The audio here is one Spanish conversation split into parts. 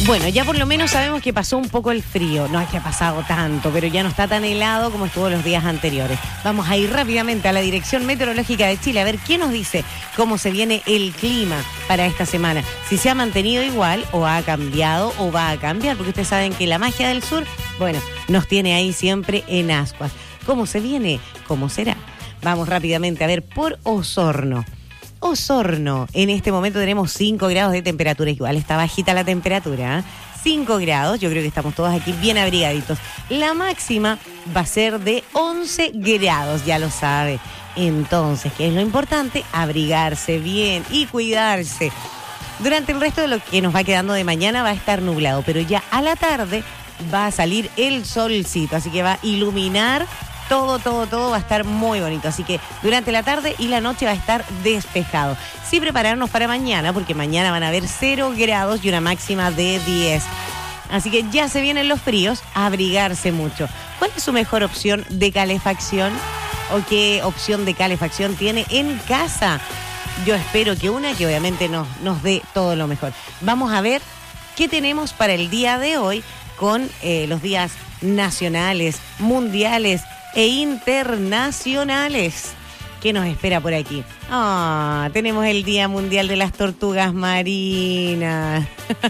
Bueno, ya por lo menos sabemos que pasó un poco el frío. No es que ha pasado tanto, pero ya no está tan helado como estuvo los días anteriores. Vamos a ir rápidamente a la Dirección Meteorológica de Chile a ver qué nos dice cómo se viene el clima para esta semana. Si se ha mantenido igual o ha cambiado o va a cambiar, porque ustedes saben que la magia del sur, bueno, nos tiene ahí siempre en ascuas. ¿Cómo se viene? ¿Cómo será? Vamos rápidamente a ver por Osorno. Osorno, en este momento tenemos 5 grados de temperatura, igual está bajita la temperatura, ¿eh? 5 grados, yo creo que estamos todos aquí bien abrigaditos. La máxima va a ser de 11 grados, ya lo sabe. Entonces, ¿qué es lo importante? Abrigarse bien y cuidarse. Durante el resto de lo que nos va quedando de mañana va a estar nublado, pero ya a la tarde va a salir el solcito, así que va a iluminar. Todo va a estar muy bonito. Así que durante la tarde y la noche va a estar despejado. Sí, prepararnos para mañana, porque mañana van a haber 0 grados y una máxima de 10. Así que ya se vienen los fríos, a abrigarse mucho. ¿Cuál es su mejor opción de calefacción? ¿O qué opción de calefacción tiene en casa? Yo espero que una que obviamente nos dé todo lo mejor. Vamos a ver qué tenemos para el día de hoy con los días nacionales, mundiales e internacionales. ¿Qué nos espera por aquí? Tenemos el Día Mundial de las Tortugas Marinas.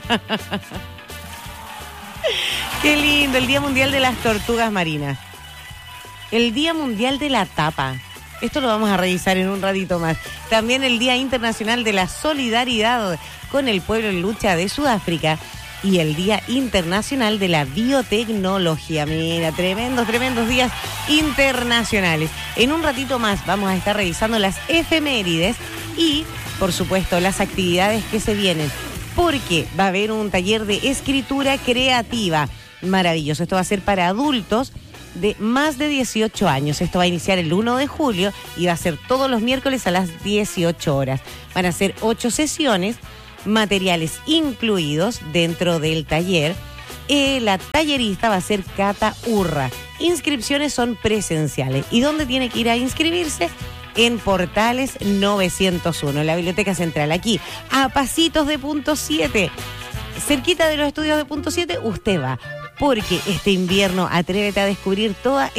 Qué lindo, el Día Mundial de las Tortugas Marinas. El Día Mundial de la Tapa. Esto lo vamos a revisar en un ratito más. También el Día Internacional de la Solidaridad con el Pueblo en Lucha de Sudáfrica. Y el Día Internacional de la Biotecnología. Mira, tremendos días internacionales. En un ratito más vamos a estar revisando las efemérides y, por supuesto, las actividades que se vienen. Porque va a haber un taller de escritura creativa. Maravilloso. Esto va a ser para adultos de más de 18 años. Esto va a iniciar el 1 de julio y va a ser todos los miércoles a las 18 horas. Van a ser 8 sesiones. Materiales incluidos dentro del taller. La tallerista va a ser Cata Urra. Inscripciones son presenciales. ¿Y dónde tiene que ir a inscribirse? En Portales 901, en la Biblioteca Central, aquí, a pasitos de Punto 7. Cerquita de los estudios de Punto 7, usted va. Porque este invierno atrévete a descubrir toda